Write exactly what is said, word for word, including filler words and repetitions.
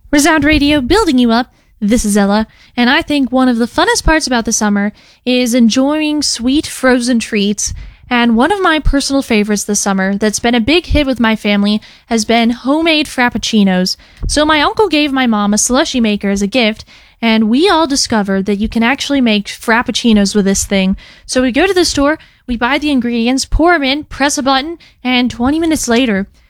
Resound Radio, building you up. This is Ella, and I think one of the funnest parts about the summer is enjoying sweet frozen treats. And one of my personal favorites this summer that's been a big hit with my family has been homemade frappuccinos. So my uncle gave my mom a slushy maker as a gift, and we all discovered that you can actually make frappuccinos with this thing. So we go to the store, we buy the ingredients, pour them in, press a button, and twenty minutes later,